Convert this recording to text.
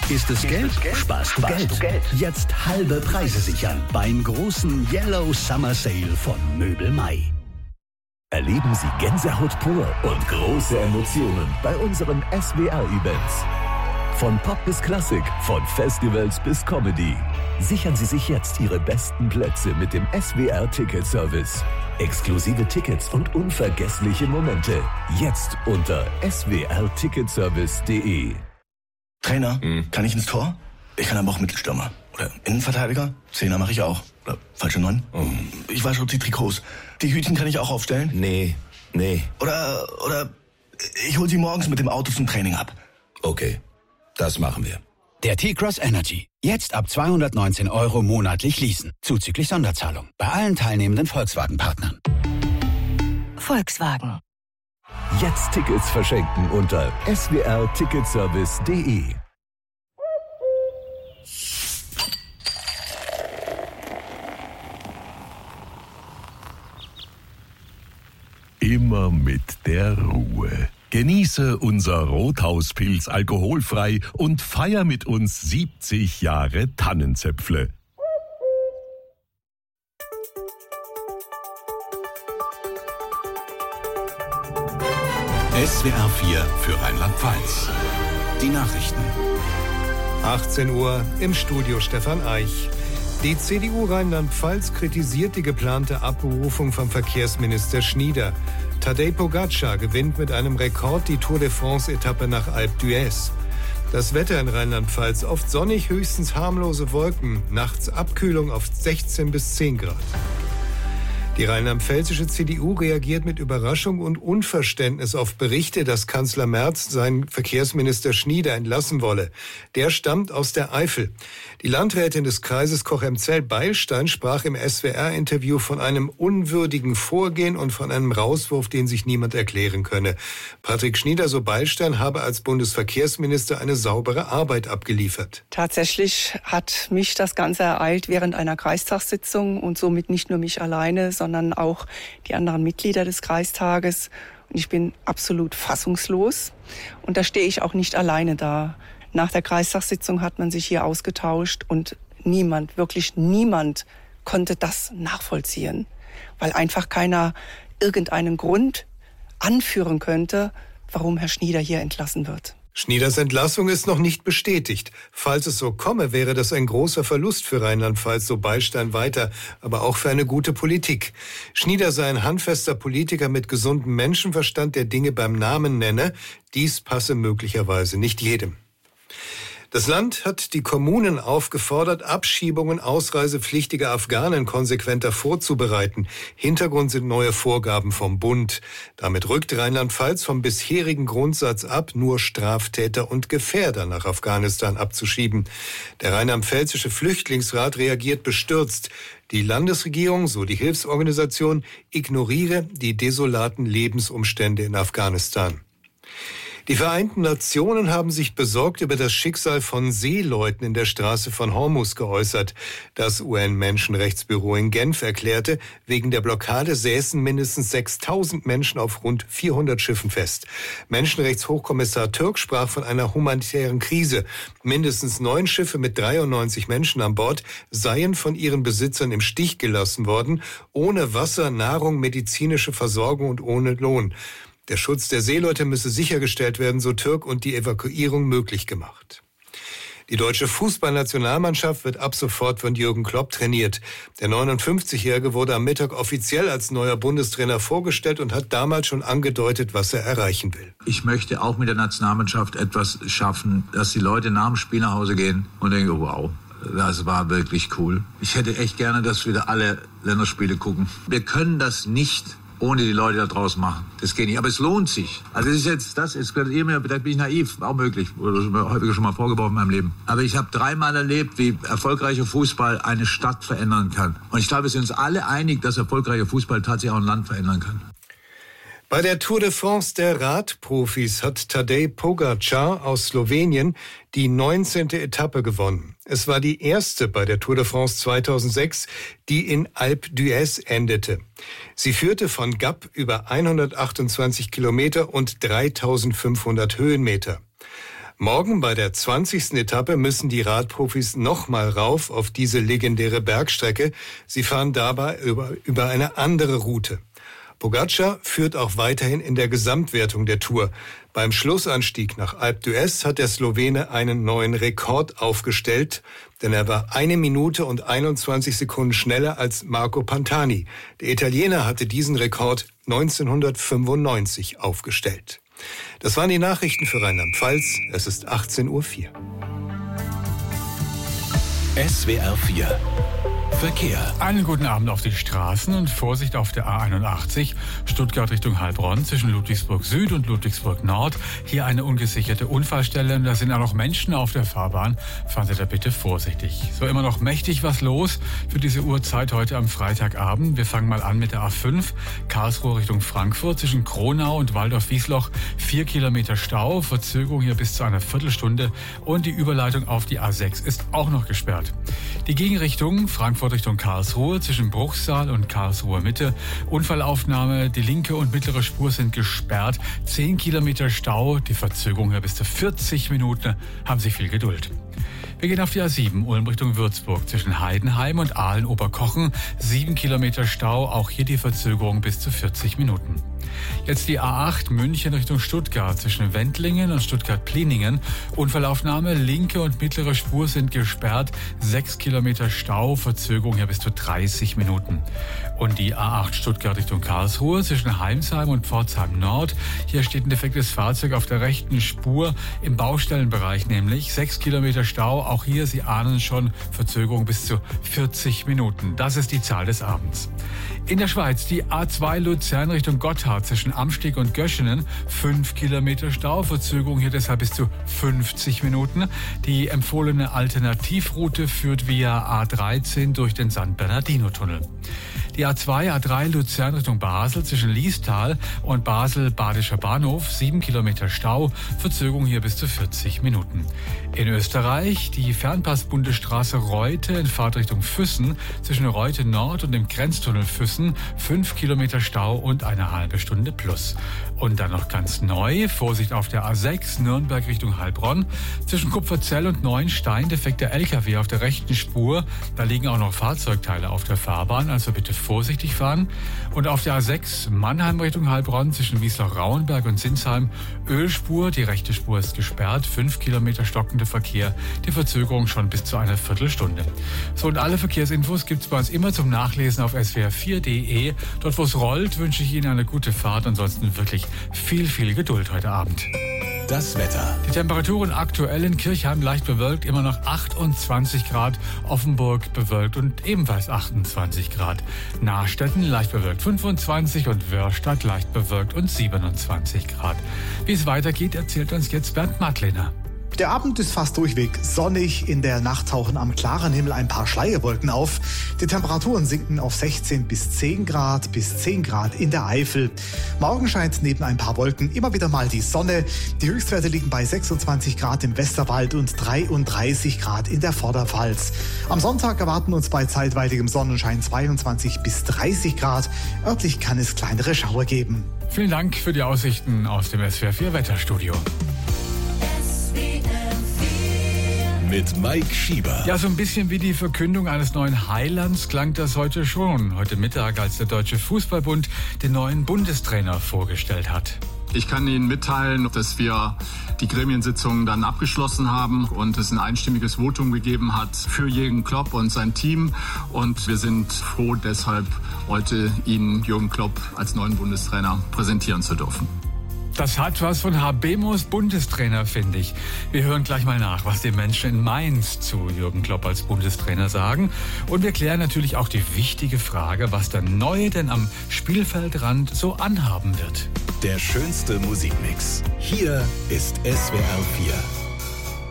Ist es Geld? Sparst du Geld. Jetzt halbe Preise sichern beim großen Yellow Summer Sale von Möbel Mai. Erleben Sie Gänsehaut pur und große Emotionen bei unseren SWR-Events. Von Pop bis Klassik, von Festivals bis Comedy. Sichern Sie sich jetzt Ihre besten Plätze mit dem SWR-Ticket-Service. Exklusive Tickets und unvergessliche Momente. Jetzt unter swrticketservice.de. Trainer, kann ich ins Tor? Ich kann aber auch Mittelstürmer. Oder Innenverteidiger? Zehner mache ich auch. Oder falsche 9? Ich wasche die Trikots. Die Hütchen kann ich auch aufstellen? Nee. Oder ich hole sie morgens mit dem Auto zum Training ab. Okay, das machen wir. Der T-Cross Energy. Jetzt ab 219 € monatlich leasen. Zuzüglich Sonderzahlung. Bei allen teilnehmenden Volkswagen-Partnern. Volkswagen. Jetzt Tickets verschenken unter swrticketservice.de. Immer mit der Ruhe. Genieße unser Rothauspilz alkoholfrei und feier mit uns 70 Jahre Tannenzäpfle. SWR 4 für Rheinland-Pfalz. Die Nachrichten. 18 Uhr im Studio Stefan Eich. Die CDU Rheinland-Pfalz kritisiert die geplante Abberufung von Verkehrsminister Schnieder. Tadej Pogačar gewinnt mit einem Rekord die Tour de France-Etappe nach Alpe d'Huez. Das Wetter in Rheinland-Pfalz oft sonnig, höchstens harmlose Wolken. Nachts Abkühlung auf 16 bis 10 Grad. Die rheinland-pfälzische CDU reagiert mit Überraschung und Unverständnis auf Berichte, dass Kanzler Merz seinen Verkehrsminister Schnieder entlassen wolle. Der stammt aus der Eifel. Die Landrätin des Kreises Cochem-Zell-Beilstein sprach im SWR-Interview von einem unwürdigen Vorgehen und von einem Rauswurf, den sich niemand erklären könne. Patrick Schnieder, so Beilstein, habe als Bundesverkehrsminister eine saubere Arbeit abgeliefert. Tatsächlich hat mich das Ganze ereilt während einer Kreistagssitzung und somit nicht nur mich alleine, sondern auch die anderen Mitglieder des Kreistages. Und ich bin absolut fassungslos. Und da stehe ich auch nicht alleine da. Nach der Kreistagssitzung hat man sich hier ausgetauscht und wirklich niemand konnte das nachvollziehen. Weil einfach keiner irgendeinen Grund anführen könnte, warum Herr Schnieder hier entlassen wird. Schnieders Entlassung ist noch nicht bestätigt. Falls es so komme, wäre das ein großer Verlust für Rheinland-Pfalz, so Beilstein weiter, aber auch für eine gute Politik. Schnieder sei ein handfester Politiker mit gesundem Menschenverstand, der Dinge beim Namen nenne. Dies passe möglicherweise nicht jedem. Das Land hat die Kommunen aufgefordert, Abschiebungen ausreisepflichtiger Afghanen konsequenter vorzubereiten. Hintergrund sind neue Vorgaben vom Bund. Damit rückt Rheinland-Pfalz vom bisherigen Grundsatz ab, nur Straftäter und Gefährder nach Afghanistan abzuschieben. Der Rheinland-Pfälzische Flüchtlingsrat reagiert bestürzt. Die Landesregierung, so die Hilfsorganisation, ignoriere die desolaten Lebensumstände in Afghanistan. Die Vereinten Nationen haben sich besorgt über das Schicksal von Seeleuten in der Straße von Hormuz geäußert. Das UN-Menschenrechtsbüro in Genf erklärte, wegen der Blockade säßen mindestens 6.000 Menschen auf rund 400 Schiffen fest. Menschenrechtshochkommissar Türk sprach von einer humanitären Krise. Mindestens 9 Schiffe mit 93 Menschen an Bord seien von ihren Besitzern im Stich gelassen worden, ohne Wasser, Nahrung, medizinische Versorgung und ohne Lohn. Der Schutz der Seeleute müsse sichergestellt werden, so Türk, und die Evakuierung möglich gemacht. Die deutsche Fußballnationalmannschaft wird ab sofort von Jürgen Klopp trainiert. Der 59-Jährige wurde am Mittag offiziell als neuer Bundestrainer vorgestellt und hat damals schon angedeutet, was er erreichen will. Ich möchte auch mit der Nationalmannschaft etwas schaffen, dass die Leute nach dem Spiel nach Hause gehen und denken, oh, wow, das war wirklich cool. Ich hätte echt gerne, dass wieder alle Länderspiele gucken. Wir können das nicht ohne die Leute da draußen machen. Das geht nicht. Aber es lohnt sich. Also das ist da bin ich naiv, auch möglich. Das ist mir häufiger schon mal vorgeworfen in meinem Leben. Aber ich habe 3-mal erlebt, wie erfolgreicher Fußball eine Stadt verändern kann. Und ich glaube, wir sind uns alle einig, dass erfolgreicher Fußball tatsächlich auch ein Land verändern kann. Bei der Tour de France der Radprofis hat Tadej Pogačar aus Slowenien die 19. Etappe gewonnen. Es war die erste bei der Tour de France 2006, die in Alpe d'Huez endete. Sie führte von Gap über 128 Kilometer und 3.500 Höhenmeter. Morgen bei der 20. Etappe müssen die Radprofis nochmal rauf auf diese legendäre Bergstrecke. Sie fahren dabei über eine andere Route. Pogačar führt auch weiterhin in der Gesamtwertung der Tour. Beim Schlussanstieg nach Alpe d'Huez hat der Slowene einen neuen Rekord aufgestellt, denn er war 1 Minute und 21 Sekunden schneller als Marco Pantani. Der Italiener hatte diesen Rekord 1995 aufgestellt. Das waren die Nachrichten für Rheinland-Pfalz. Es ist 18:04 Uhr. SWR 4 Verkehr. Einen guten Abend auf die Straßen und Vorsicht auf der A81, Stuttgart Richtung Heilbronn zwischen Ludwigsburg Süd und Ludwigsburg Nord. Hier eine ungesicherte Unfallstelle. Da sind auch noch Menschen auf der Fahrbahn. Fahren Sie da bitte vorsichtig. So, immer noch mächtig was los für diese Uhrzeit heute am Freitagabend. Wir fangen mal an mit der A5, Karlsruhe Richtung Frankfurt zwischen Kronau und Waldorf-Wiesloch. 4 Kilometer Stau, Verzögerung hier bis zu einer Viertelstunde und die Überleitung auf die A6 ist auch noch gesperrt. Die Gegenrichtung Frankfurt Richtung Karlsruhe zwischen Bruchsal und Karlsruhe Mitte. Unfallaufnahme, die linke und mittlere Spur sind gesperrt. 10 Kilometer Stau, die Verzögerung hier bis zu 40 Minuten. Haben Sie viel Geduld. Wir gehen auf die A7, Ulm Richtung Würzburg, zwischen Heidenheim und Aalen-Oberkochen. 7 Kilometer Stau, auch hier die Verzögerung bis zu 40 Minuten. Jetzt die A8 München Richtung Stuttgart zwischen Wendlingen und Stuttgart-Pliningen. Unfallaufnahme, linke und mittlere Spur sind gesperrt. 6 Kilometer Stau, Verzögerung hier bis zu 30 Minuten. Und die A8 Stuttgart Richtung Karlsruhe zwischen Heimsheim und Pforzheim Nord. Hier steht ein defektes Fahrzeug auf der rechten Spur im Baustellenbereich, nämlich 6 Kilometer Stau. Auch hier, Sie ahnen schon, Verzögerung bis zu 40 Minuten. Das ist die Zahl des Abends. In der Schweiz die A2 Luzern Richtung Gotthard zwischen Amsteg und Göschenen. 5 Kilometer Stau, Verzögerung hier deshalb bis zu 50 Minuten. Die empfohlene Alternativroute führt via A13 durch den San Bernardino-Tunnel. Die A2, A3 Luzern Richtung Basel zwischen Liestal und Basel-Badischer Bahnhof. 7 Kilometer Stau, Verzögerung hier bis zu 40 Minuten. In Österreich die Fernpass-Bundesstraße Reute in Fahrtrichtung Füssen zwischen Reute Nord und dem Grenztunnel Füssen. 5 Kilometer Stau und eine halbe Stunde plus. Und dann noch ganz neu, Vorsicht auf der A6 Nürnberg Richtung Heilbronn. Zwischen Kupferzell und Neuenstein defekter LKW auf der rechten Spur. Da liegen auch noch Fahrzeugteile auf der Fahrbahn, also bitte vorsichtig fahren. Und auf der A6 Mannheim Richtung Heilbronn zwischen Wiesloch-Rauenberg und Sinsheim Ölspur, die rechte Spur ist gesperrt, 5 Kilometer stockender Verkehr, die Verzögerung schon bis zu einer Viertelstunde. So, und alle Verkehrsinfos gibt es bei uns immer zum Nachlesen auf swr4.de. Dort, wo es rollt, wünsche ich Ihnen eine gute Fahrt, ansonsten wirklich viel Geduld heute Abend. Das Wetter. Die Temperaturen aktuell in Kirchheim leicht bewölkt, immer noch 28 Grad, Offenburg bewölkt und ebenfalls 28 Grad. Nachstetten leicht bewölkt 25 und Wörstadt leicht bewölkt und 27 Grad. Wie es weitergeht, erzählt uns jetzt Bernd Madlener. Der Abend ist fast durchweg sonnig. In der Nacht tauchen am klaren Himmel ein paar Schleierwolken auf. Die Temperaturen sinken auf 16 bis 10 Grad in der Eifel. Morgen scheint neben ein paar Wolken immer wieder mal die Sonne. Die Höchstwerte liegen bei 26 Grad im Westerwald und 33 Grad in der Vorderpfalz. Am Sonntag erwarten uns bei zeitweiligem Sonnenschein 22 bis 30 Grad. Örtlich kann es kleinere Schauer geben. Vielen Dank für die Aussichten aus dem SWR4 Wetterstudio. Mit Mike Schieber. Ja, so ein bisschen wie die Verkündung eines neuen Heilands klang das heute schon. Heute Mittag, als der Deutsche Fußballbund den neuen Bundestrainer vorgestellt hat. Ich kann Ihnen mitteilen, dass wir die Gremiensitzung dann abgeschlossen haben und es ein einstimmiges Votum gegeben hat für Jürgen Klopp und sein Team. Und wir sind froh, deshalb heute Ihnen Jürgen Klopp als neuen Bundestrainer präsentieren zu dürfen. Das hat was von Habemos Bundestrainer, finde ich. Wir hören gleich mal nach, was die Menschen in Mainz zu Jürgen Klopp als Bundestrainer sagen. Und wir klären natürlich auch die wichtige Frage, was der Neue denn am Spielfeldrand so anhaben wird. Der schönste Musikmix. Hier ist SWR 4.